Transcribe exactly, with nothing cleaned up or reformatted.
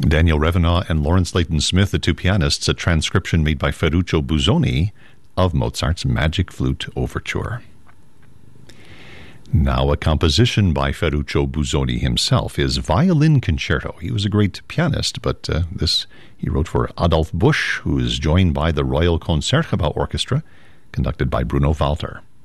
Daniel Revenaugh and Lawrence Layton Smith, the two pianists, a transcription made by Ferruccio Busoni of Mozart's Magic Flute Overture. Now a composition by Ferruccio Busoni himself, his Violin Concerto. He was a great pianist, but uh, this he wrote for Adolf Busch, who is joined by the Royal Concertgebouw Orchestra, conducted by Bruno Walter.